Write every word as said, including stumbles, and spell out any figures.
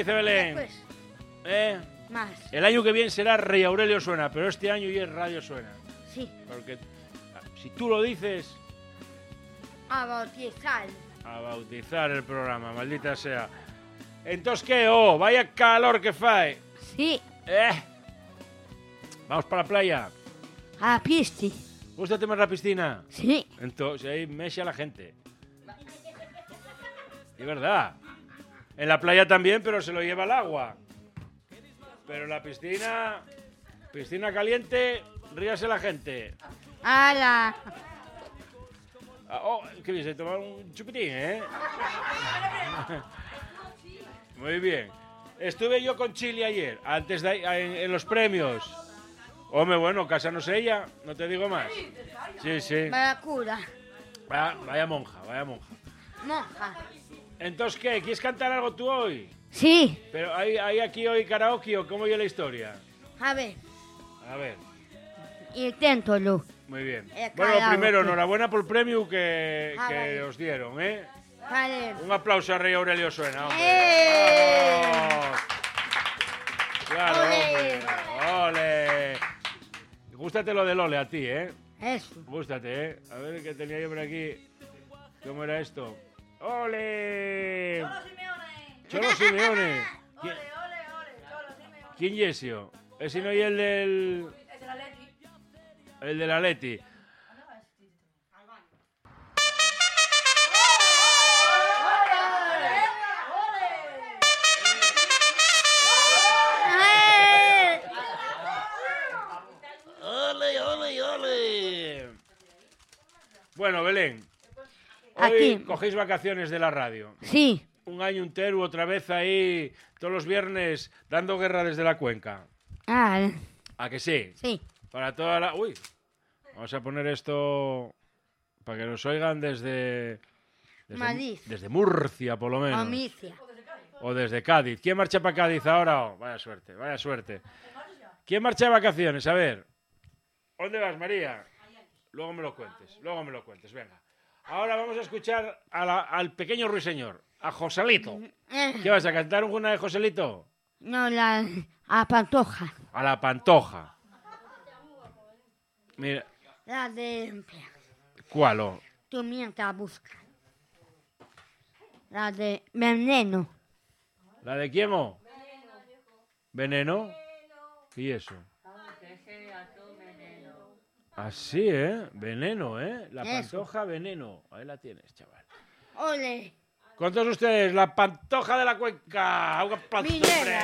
dice Belén? Después, ¿Eh? más. El año que viene será Rey Aurelio Suena, pero este año ya es Radio Suena. Sí, Porque si tú lo dices, a bautizar. a bautizar el programa, maldita sea. Entonces, ¿qué? Oh, vaya calor que fae. Sí, Eh. Vamos para la playa. a pisti. ¿Gústate más la piscina? Sí, Entonces, ahí mecha la gente. Es verdad. En la playa también, pero se lo lleva el agua. Pero en la piscina, piscina caliente, ríase la gente. ala. Ah, oh, ¿qué dice? Tomar un chupitín, ¿eh? Muy bien. Estuve yo con Chile ayer, antes de en, en los premios. Hombre, bueno, casándose ella, no te digo más. Sí, sí. Barracuda. Ah, vaya monja, vaya monja. Monja. Entonces, ¿qué? ¿Quieres cantar algo tú hoy? Sí, Pero ¿hay, hay aquí hoy karaoke o cómo es la historia? a ver, A ver, inténtalo. muy bien. Eh, Bueno, karaoke. primero, enhorabuena por el premio que, Ah, que vale. os dieron, ¿eh? Vale. Un aplauso a Rey Aurelio Suena, hombre. ¡Eh! ¡Vamos! Claro, ¡Ole! hombre. ¡Ole! Gústate lo del ole a ti, ¿eh? Eso. Gústate, ¿eh? A ver qué tenía yo por aquí. ¿Cómo era esto? ¡Ole! Cholo Simeone. ¿Quién, ¿Quién es eso? Ese no es el del... El del Atleti. ¡Ole, ole, ole! Bueno, Belén. Hoy Aquí. cogéis vacaciones de la radio. Sí, Un año entero, otra vez ahí, todos los viernes, dando guerra desde la cuenca. ah, ¿A que sí? sí. Para toda la... Uy, vamos a poner esto para que nos oigan desde... Desde, Madrid. desde Murcia, por lo menos. Amicia. O desde Cádiz. ¿Quién marcha para Cádiz ahora? Oh, vaya suerte, vaya suerte. ¿Quién marcha de vacaciones? A ver. ¿Dónde vas, María? Luego me lo cuentes, luego me lo cuentes, venga. Ahora vamos a escuchar a la- al pequeño ruiseñor, a Joselito. Eh, ¿Qué vas a cantar una de Joselito? no, la a Pantoja. A la Pantoja. Mira, La de ¿cuál? Oh? tú mientras buscas. La de Veneno. ¿La de quién? Oh? ¿Veneno? ¿Y eso? Así, ¿eh? Veneno, ¿eh? La Eso. Pantoja Veneno. Ahí la tienes, chaval. Ole. Con todos ustedes, la Pantoja de la Cuenca. Un aplauso, Minera. hombre.